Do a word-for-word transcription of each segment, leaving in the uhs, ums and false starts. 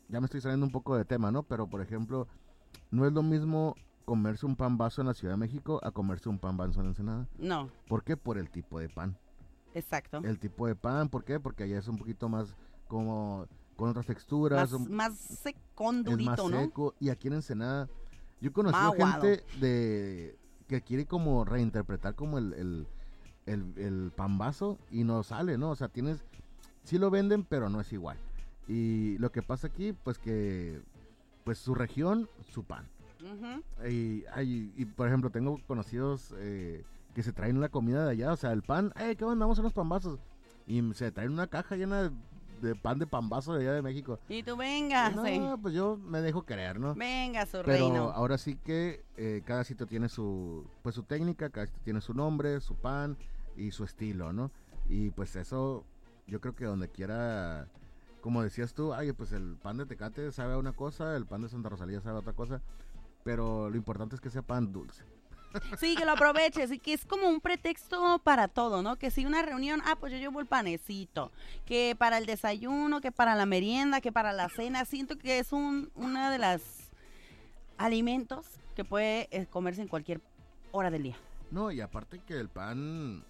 ya me estoy saliendo un poco de tema, ¿no? Pero, por ejemplo, no es lo mismo comerse un pan vaso en la Ciudad de México a comerse un pan vaso en Ensenada. No, ¿Por qué? Por el tipo de pan. exacto. El tipo de pan, ¿por qué? Porque allá es un poquito más como con otras Más, texturas, un- más secón, es más durito, ¿no? seco. Y aquí en Ensenada, yo he Más conocido aguado. gente de que quiere como reinterpretar como el, el, el, el pan vaso y no sale, ¿no? O sea, tienes, sí lo venden, pero no es igual. Y lo que pasa aquí, pues que, pues su región, su pan. Ujú. Y, ay, y por ejemplo, tengo conocidos eh, que se traen la comida de allá, o sea, el pan, eh, ¿qué onda? Vamos a unos pambazos. Y se traen una caja llena de, de pan de pambazo de allá de México. Y tú venga, No, sí. pues yo me dejo creer, ¿no? Venga, su Pero reino. ahora sí que eh, cada sitio tiene su, pues su técnica, cada sitio tiene su nombre, su pan y su estilo, ¿no? Y pues eso, yo creo que donde quiera, como decías tú, ay, pues el pan de Tecate sabe a una cosa, el pan de Santa Rosalía sabe a otra cosa, pero lo importante es que sea pan dulce. Sí, que lo aproveches y que es como un pretexto para todo, ¿no? Que si una reunión, ah, pues yo llevo el panecito, que para el desayuno, que para la merienda, que para la cena, siento que es un una de las alimentos que puede eh, comerse en cualquier hora del día. No, y aparte que el pan,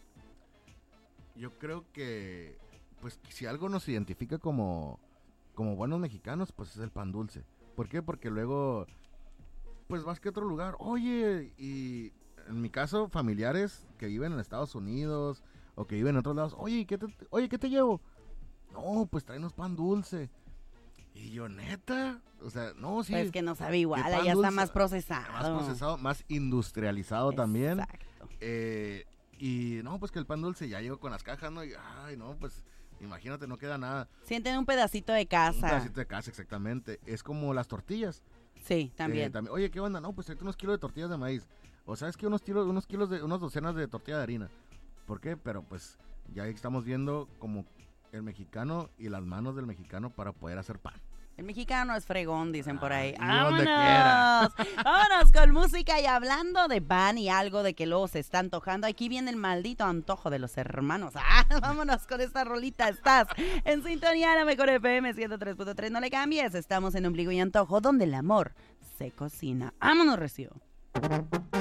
yo creo que, pues si algo nos identifica como, como buenos mexicanos, pues es el pan dulce. ¿Por qué? Porque luego, pues vas que a otro lugar, oye, y en mi caso, familiares que viven en Estados Unidos o que viven en otros lados, oye, ¿qué te, oye, ¿qué te llevo? No, pues tráenos pan dulce. Y yo, neta, o sea, no, sí. Pues que no sabe igual, pan allá está dulce, más procesado. Más procesado, más industrializado también. Exacto. Eh, y no, pues que el pan dulce ya llegó con las cajas, ¿no? Y, ay, no, pues imagínate, no queda nada. Sienten un pedacito de Un casa. pedacito de casa, exactamente. Es como las tortillas. Sí, también. Eh, también. Oye, ¿qué onda? No, pues tráete unos kilos de tortillas de maíz. O sabes que unos kilos, unos kilos de, unas docenas de tortilla de harina. ¿Por qué? Pero pues ya estamos viendo como el mexicano y las manos del mexicano para poder hacer pan. El mexicano es fregón, dicen por ahí. Ah, y donde ¡Vámonos! Vámonos con música y hablando de pan y algo de que luego se está antojando. Aquí viene el maldito antojo de los hermanos. ¡Ah! Vámonos con esta rolita. Estás en sintonía, la mejor F M ciento tres punto tres. No le cambies. Estamos en Ombligo y Antojo, donde el amor se cocina. ¡Vámonos, Recio!